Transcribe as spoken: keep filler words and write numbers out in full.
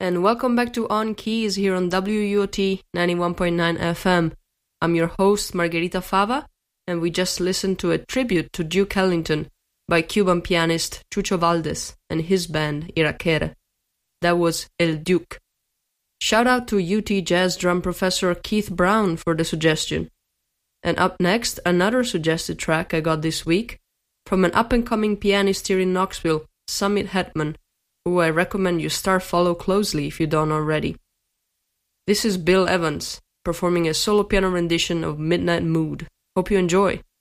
and welcome back to On Keys here on W U O T ninety-one point nine F M. I'm your host, Margherita Fava, and we just listened to a tribute to Duke Ellington by Cuban pianist Chucho Valdés and his band Irakere. That was El Duke. Shout out to U T jazz drum professor Keith Brown for the suggestion. And up next, another suggested track I got this week from an up-and-coming pianist here in Knoxville, Summit Hetman, who I recommend you start follow closely if you don't already. This is Bill Evans, performing a solo piano rendition of Midnight Mood. Hope you enjoy.